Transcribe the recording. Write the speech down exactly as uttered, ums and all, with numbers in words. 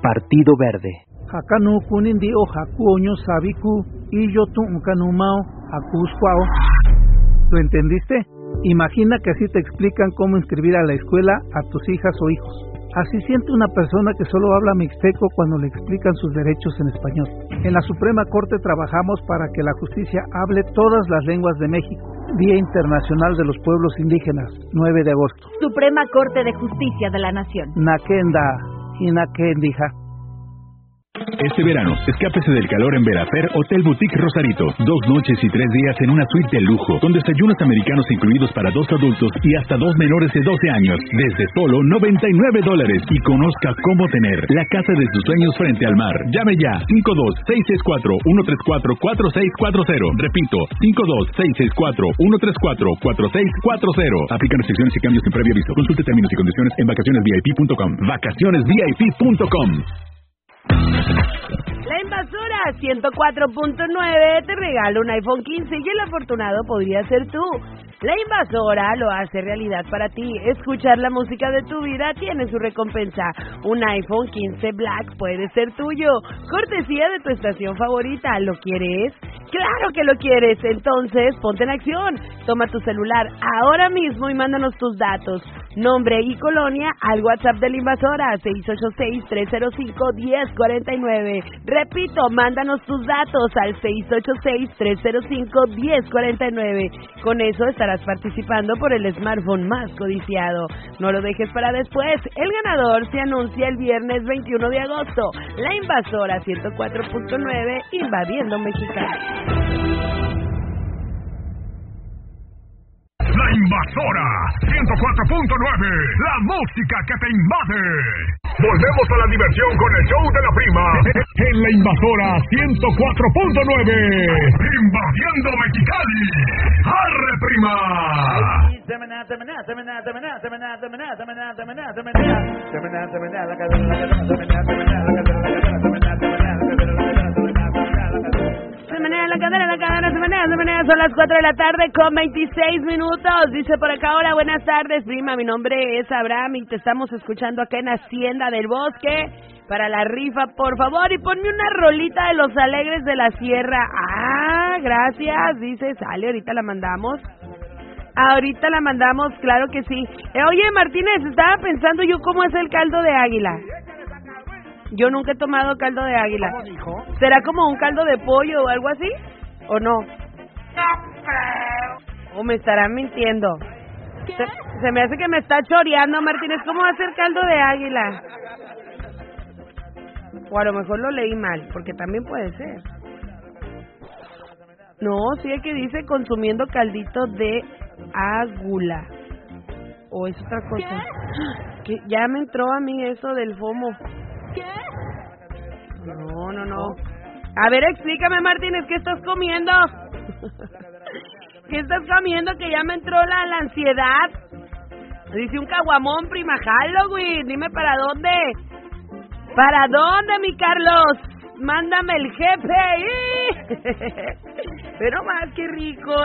Partido Verde. Hakanu kunindi o hakuoño sabiku y yo tu kanumao akuscuao. ¿Lo entendiste? Imagina que así te explican cómo inscribir a la escuela a tus hijas o hijos. Así siente una persona que solo habla mixteco cuando le explican sus derechos en español. En la Suprema Corte trabajamos para que la justicia hable todas las lenguas de México. Día Internacional de los Pueblos Indígenas, nueve de agosto. Suprema Corte de Justicia de la Nación. Nakenda y Nakendija. Este verano, escápese del calor en Verafer Hotel Boutique Rosarito. Dos noches y tres días en una suite de lujo, con desayunos americanos incluidos para dos adultos y hasta dos menores de doce años, desde solo noventa y nueve dólares. Y conozca cómo tener la casa de sus sueños frente al mar. Llame ya, cinco dos seis seis cuatro uno tres cuatro cuatro seis cuatro cero. Repito, cinco dos seis seis cuatro uno tres cuatro cuatro seis cuatro cero. Aplican restricciones y cambios sin previo aviso. Consulte términos y condiciones en vacaciones V I P punto com. vacaciones V I P punto com. La Invasora ciento cuatro punto nueve te regala un iPhone quince y el afortunado podría ser tú. La Invasora lo hace realidad para ti. Escuchar la música de tu vida tiene su recompensa. Un iPhone quince Black puede ser tuyo. Cortesía de tu estación favorita. ¿Lo quieres? ¡Claro que lo quieres! Entonces, ponte en acción. Toma tu celular ahora mismo y mándanos tus datos, nombre y colonia al WhatsApp de la Invasora seis ocho seis, tres cero cinco, uno cero cuatro nueve. Repito, mándanos tus datos al seis ocho seis, tres cero cinco, uno cero cuatro nueve. Con eso estarás participando por el smartphone más codiciado. No lo dejes para después. El ganador se anuncia el viernes veintiuno de agosto. La Invasora ciento cuatro punto nueve, invadiendo Mexicali. La Invasora ciento cuatro punto nueve, la música que te invade. Volvemos a la diversión con el show de la prima en La Invasora ciento cuatro punto nueve, invadiendo Mexicali. ¡Arre, prima! Semana, semana, semana, semana, semana, semana, semana, semana, semana, semana, semana, la cadena, la cadena, semana, semana, la cadena, la cadena, semana, semana, la cadena, la cadena, semana, la cadena, la cadena, se menea, se menea. Son las cuatro de la tarde con veintiséis minutos. Dice por acá, hola, buenas tardes, prima. Mi nombre es Abraham y te estamos escuchando acá en Hacienda del Bosque. Para la rifa, por favor, y ponme una rolita de Los Alegres de la Sierra. Ah, gracias. Dice, sale, ahorita la mandamos. Ahorita la mandamos, claro que sí. Eh, oye, Martínez, estaba pensando yo cómo es el caldo de águila. Yo nunca he tomado caldo de águila. ¿Cómo dijo? ¿Será como un caldo de pollo o algo así? ¿O no? ¿O me estarán mintiendo? Se, se me hace que me está choreando, Martínez. ¿Cómo va a ser caldo de águila? O a lo mejor lo leí mal, porque también puede ser. No, sí es que dice consumiendo caldito de águla. ¿O es otra cosa? ¿Qué? Que ya me entró a mí eso del FOMO. ¿Qué? No, no, no. A ver, explícame, Martínez, ¿qué estás comiendo? ¿Qué estás comiendo? Que ya me entró la, la ansiedad. Dice un caguamón, prima Halloween. Dime para dónde. ¿Para dónde, mi Carlos? Mándame el jefe. Pero más que rico.